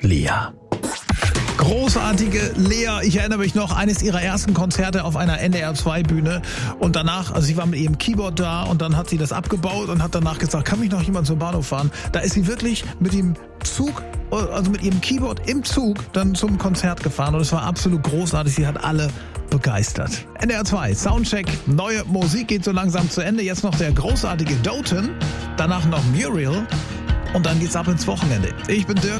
Lea. Großartige Lea, ich erinnere mich noch, eines ihrer ersten Konzerte auf einer NDR2-Bühne und danach, also sie war mit ihrem Keyboard da und dann hat sie das abgebaut und hat danach gesagt, kann mich noch jemand zum Bahnhof fahren? Da ist sie wirklich mit dem Zug, also mit ihrem Keyboard im Zug dann zum Konzert gefahren und es war absolut großartig, sie hat alle begeistert. NDR2, Soundcheck, neue Musik geht so langsam zu Ende, jetzt noch der großartige Doten, danach noch Muriel und dann geht's ab ins Wochenende. Ich bin Dirk.